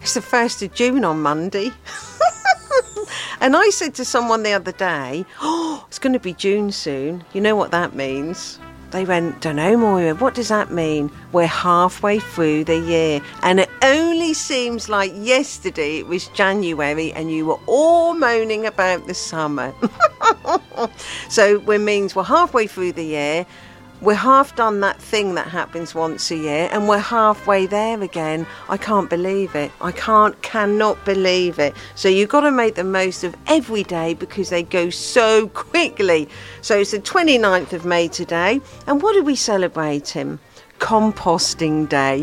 It's the 1st of June on Monday. And I said to someone the other day, oh, it's going to be June soon. You know what that means? They went, don't know, Moira, what does that mean? We're halfway through the year. And it only seems like yesterday it was January and you were all moaning about the summer. So it means we're halfway through the year. We're half done that thing that happens once a year and we're halfway there again. I can't believe it. Cannot believe it. So you've got to make the most of every day because they go so quickly. So it's the 29th of May today. And what are we celebrating? Composting Day.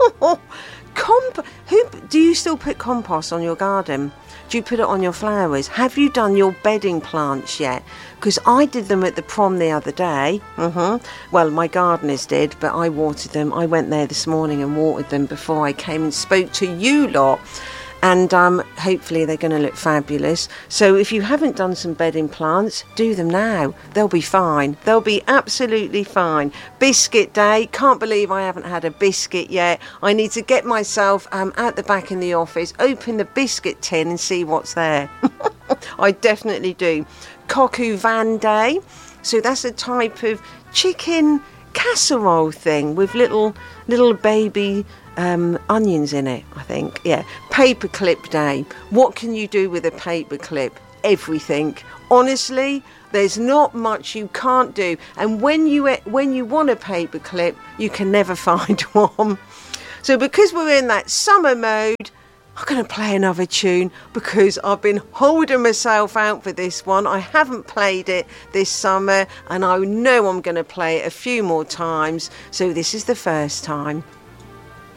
Do you still put compost on your garden? Do you put it on your flowers? Have you done your bedding plants yet? Because I did them at the prom the other day. Well, my gardeners did, but I watered them. I went there this morning and watered them before I came and spoke to you lot. And hopefully they're going to look fabulous. So if you haven't done some bedding plants, do them now. They'll be fine. They'll be absolutely fine. Biscuit day. Can't believe I haven't had a biscuit yet. I need to get myself out the back in the office, open the biscuit tin and see what's there. I definitely do. Coq au vin day. So that's a type of chicken casserole thing with little baby onions in it, I think. Yeah. Paperclip day. What can you do with a paperclip? Everything. Honestly, there's not much you can't do. And when you want a paperclip, you can never find one. So because we're in that summer mode, I'm going to play another tune because I've been holding myself out for this one. I haven't played it this summer and I know I'm going to play it a few more times. So this is the first time.